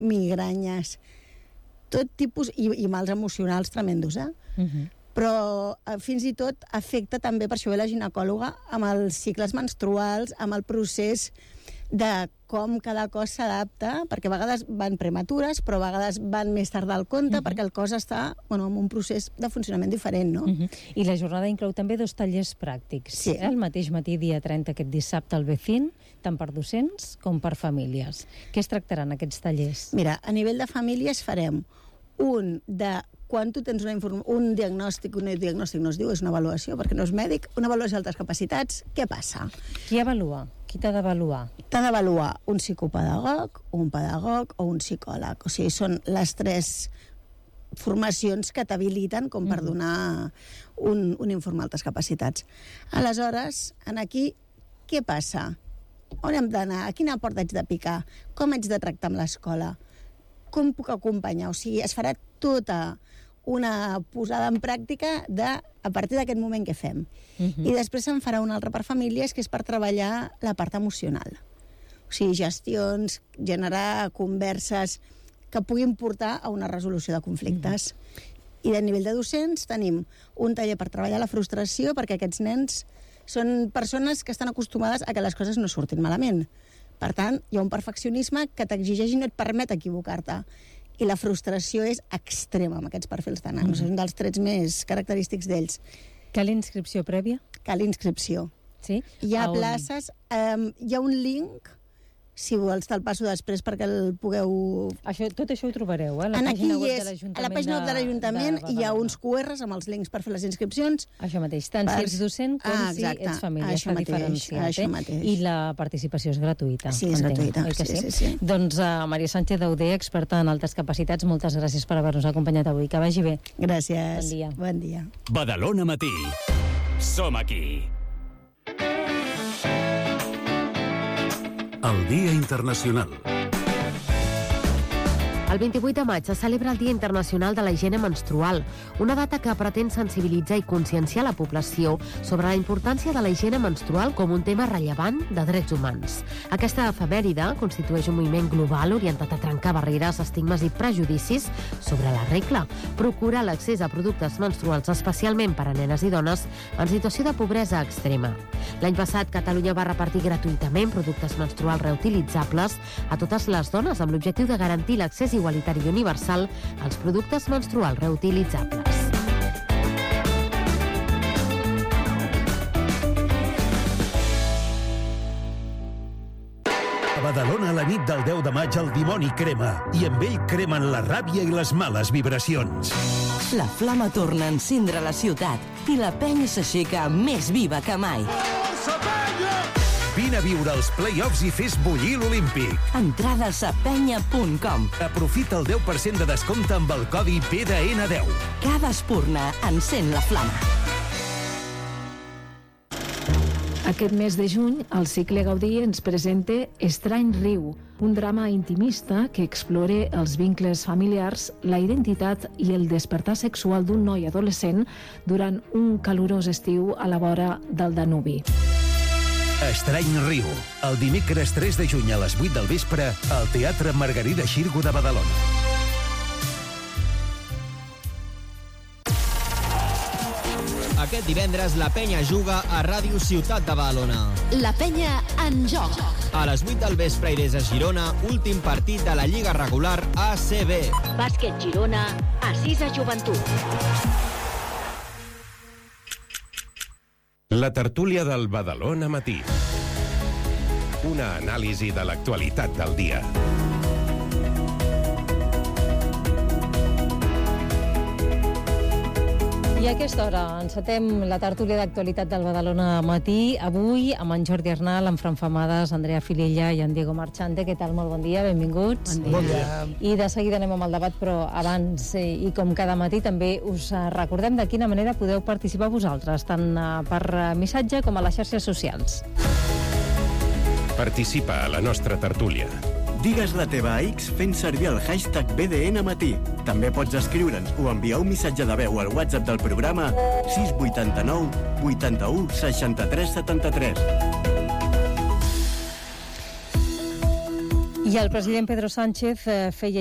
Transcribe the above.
migranyes, tot tipus, i mals emocionals tremendos, però fins i tot afecta també, per això ve la ginecòloga, amb els cicles menstruals, amb el procés de com cada cos s'adapta, perquè a vegades van prematures, però a vegades van més tard del compte, perquè el cos està en un procés de funcionament diferent, no? I la jornada inclou també 2 tallers pràctics. Sí. El mateix matí, dia 30, aquest dissabte, al BECIN, tant per docents com per famílies. Què es tractaran aquests tallers? Mira, a nivell de famílies farem un de quan tu tens un diagnòstic no es diu, és una avaluació, perquè no és mèdic, una avaluació d'altres capacitats, què passa? Qui avalua? Qui t'ha d'avaluar? T'ha d'avaluar un psicopedagog, un pedagog o un psicòleg. O sigui, són les 3 formacions que t'habiliten com per donar un informe d'altres capacitats. Aleshores, aquí, què passa? On hem d'anar? A quina porta haig de picar? Com haig de tractar amb l'escola? Com puc acompanyar? O sigui, es farà tota una posada en pràctica a partir d'aquest moment que fem. I després se'n farà una altra per famílies, que és per treballar la part emocional. O sigui, gestions, generar converses que puguin portar a una resolució de conflictes. I de nivell de docents tenim un taller per treballar la frustració, perquè aquests nens són persones que estan acostumades a que les coses no surtin malament. Per tant, hi ha un perfeccionisme que t'exigeix i no et permet equivocar-te. I la frustració és extrema amb aquests perfils de nanos. És un dels trets més característics d'ells. Cal inscripció prèvia? Cal inscripció. Sí? Hi ha places, hi ha un link, si vols te'l passo després perquè el pugueu... Tot això ho trobareu, a la pàgina web de l'Ajuntament hi ha uns QRs amb els links per fer les inscripcions. Això mateix, tant si ets docent com si ets família, està diferenciat. I la participació és gratuïta. Sí, és gratuïta. Sí. Doncs Maria Sánchez Dauder, experta en altes capacitats, moltes gràcies per haver-nos acompanyat avui. Que vagi bé. Gràcies. Bon dia. Badalona Matí. Som aquí. El Dia Internacional. El 28 de maig se celebra el Dia Internacional de la Higiene Menstrual, una data que pretén sensibilitzar i conscienciar la població sobre la importància de la higiene menstrual com un tema rellevant de drets humans. Aquesta efemèride constitueix un moviment global orientat a trencar barreres, estigmes i prejudicis sobre la regla, procura l'accés a productes menstruals especialment per a nenes i dones en situació de pobresa extrema. L'any passat, Catalunya va repartir gratuïtament productes menstruals reutilitzables a totes les dones amb l'objectiu de garantir l'accés igualitari i universal als productes menstruals reutilitzables. A Badalona, la nit del 10 de maig, el dimoni crema, i amb ell cremen la ràbia i les males vibracions. La flama torna a encendre la ciutat i la penya s'aixeca més viva que mai. Vine a viure els play-offs i fes bullir l'Olímpic. Entrades a penya.com. Aprofita el 10% de descompte amb el codi PDN10. Cada espurna encén la flama. Aquest mes de juny, el cicle Gaudí ens presenta Estrany riu, un drama intimista que explora els vincles familiars, la identitat i el despertar sexual d'un noi adolescent durant un calorós estiu a la vora del Danubi. Estrany riu, el dimecres 3 de juny a les 8 del vespre al Teatre Margarida Xirgo de Badalona. Aquest divendres la penya juga a Ràdio Ciutat de Badalona. La penya en joc. A les 8 del vespre i des de Girona, últim partit de la Lliga Regular ACB. Bàsquet Girona, A6 Joventut. La tertúlia del Badalona Matí. Una anàlisi de l'actualitat del dia. I a aquesta hora encetem la tertúlia d'actualitat del Badalona Matí. Avui amb en Jordi Arnal, en Fran Famades, Andrea Filella i en Diego Marchante. Què tal? Molt bon dia, benvinguts. Bon dia. I de seguida anem amb el debat, però abans, i com cada matí, també us recordem de quina manera podeu participar vosaltres, tant per missatge com a les xarxes socials. Participa a la nostra tertúlia. Digues la teva a X fent servir el hashtag BDNmatí. També pots escriure'ns o enviar un missatge de veu al WhatsApp del programa 689 81 63 73. I el president Pedro Sánchez feia